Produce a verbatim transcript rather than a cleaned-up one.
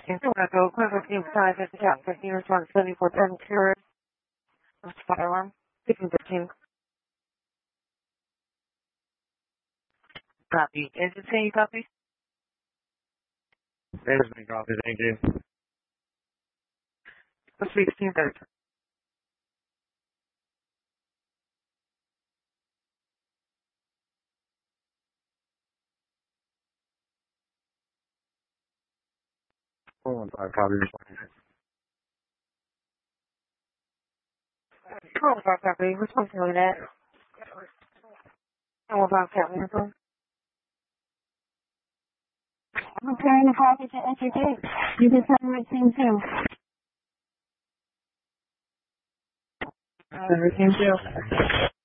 Into Echo, quick fifteen five, fifty top fifteen, response seventy-four ten, cure, fire alarm, fifteen thirteen. Copy. Is it saying copy? There's my copy, thank you. sixteen thirty. four one five, copy, response. four one five copy, response to that. four one five copy, response. I'm preparing a copy to enter gate. You can tell me what scene two. Uh, scene two.